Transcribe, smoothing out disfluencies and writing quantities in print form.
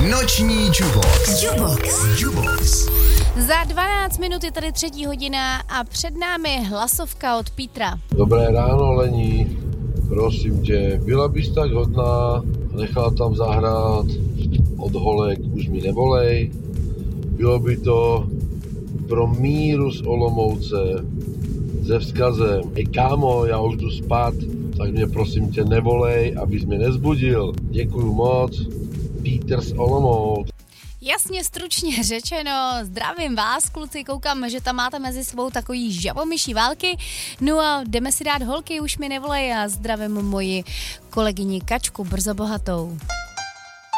Noční Jubox. Za 12 minut je tady 3. hodina a před námi hlasovka od Petra. Dobré ráno, Lení. Prosím tě, byla bys tak hodná, nechala tam zahrát od holek Už mi nevolej. Bylo by to pro Míru z Olomouce se vzkazem: kámo, já už jdu spát, tak mě prosím tě nevolej, abys mě nezbudil. Děkuju moc. Peter z Olomouc. Jasně stručně řečeno, zdravím vás, kluci, koukám, že tam máte mezi sebou takový žabomyší války. No a jdeme si dát holky, už mi nevolej, a zdravím moji kolegyni Kačku, brzo bohatou.